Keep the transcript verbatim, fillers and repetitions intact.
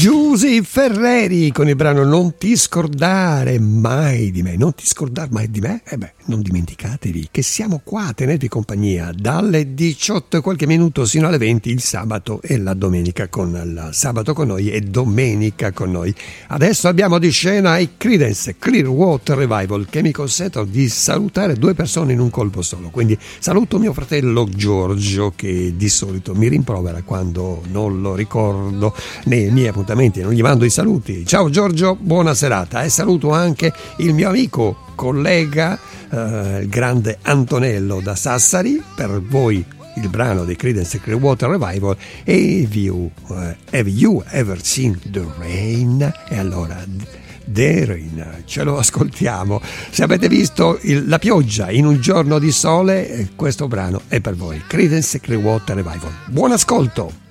Giusy Ferreri con il brano Non ti scordare mai di me. Non ti scordare mai di me? Eh beh, non dimenticatevi che siamo qua a tenervi compagnia dalle diciotto e qualche minuto sino alle venti il sabato e la domenica con il sabato con noi e domenica con noi. Adesso abbiamo di scena i Creedence Clearwater Revival che mi consentono di salutare due persone in un colpo solo. Quindi saluto mio fratello Giorgio che di solito mi rimprovera quando non lo ricordo nei miei appuntamenti, non gli mando i saluti. Ciao Giorgio, buona serata e saluto anche il mio amico, collega, eh, il grande Antonello da Sassari. Per voi il brano dei Creedence Clearwater Revival e Have You, uh, have you Ever Seen the Rain? E allora The Rain, ce lo ascoltiamo. Se avete visto il, la pioggia in un giorno di sole, questo brano è per voi. Creedence Clearwater Revival. Buon ascolto.